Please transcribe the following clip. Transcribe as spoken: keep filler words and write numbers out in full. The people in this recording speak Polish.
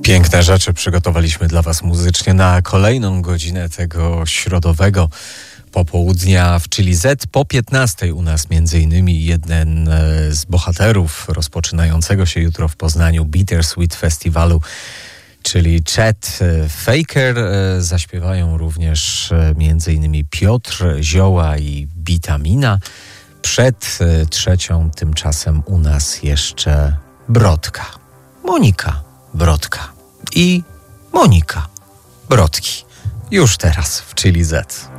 Piękne rzeczy przygotowaliśmy dla Was muzycznie na kolejną godzinę tego środowego popołudnia w Chili Z. Po piętnastej u nas między innymi jeden z bohaterów rozpoczynającego się jutro w Poznaniu Bittersweet Festiwalu, czyli Chet Faker. Zaśpiewają również między innymi Piotr Zioła i Bitamina. Przed trzecią tymczasem u nas jeszcze Brodka. Monika Brodka i Monika Brodki. Już teraz w Chili Z.